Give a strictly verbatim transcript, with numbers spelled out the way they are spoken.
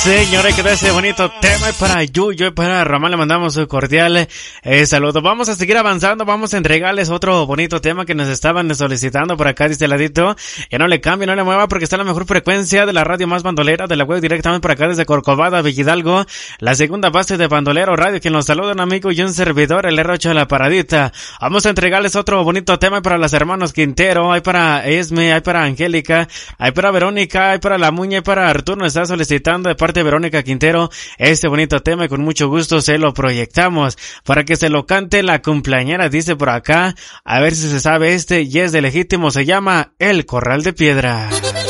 Señores, que de ese bonito tema y para Yuyo y para Román le mandamos un cordial eh, saludo. Vamos a seguir avanzando, vamos a entregarles otro bonito tema que nos estaban solicitando por acá, dice ladito. Que no le cambie, no le mueva porque está la mejor frecuencia de la radio más bandolera de la web directamente por acá desde Corcovada, Villhidalgo. La segunda base de Bandolero Radio, quien nos saluda un amigo y un servidor, el R ocho de la Paradita. Vamos a entregarles otro bonito tema para los hermanos Quintero, hay para Esme, hay para Angélica, hay para Verónica, hay para la Muña y para Arturo. Nos está solicitando de parte de Verónica Quintero este bonito tema y con mucho gusto se lo proyectamos para que se lo cante la cumpleañera, dice por acá, a ver si se sabe este y es de legítimo, se llama El Corral de Piedra.